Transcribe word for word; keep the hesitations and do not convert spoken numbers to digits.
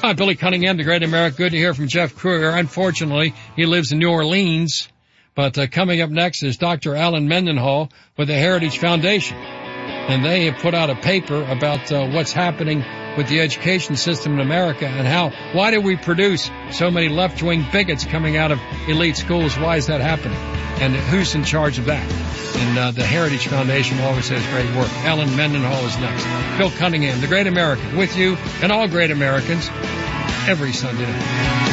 Hi, Billy Cunningham, the Great America. Good to hear from Jeff Kruger. Unfortunately, he lives in New Orleans. But uh, coming up next is Doctor Alan Mendenhall with the Heritage Foundation. And they have put out a paper about uh, what's happening with the education system in America and how, why do we produce so many left-wing bigots coming out of elite schools? Why is that happening? And who's in charge of that? And uh, the Heritage Foundation always has great work. Alan Mendenhall is next. Bill Cunningham, the Great American, with you and all great Americans every Sunday night.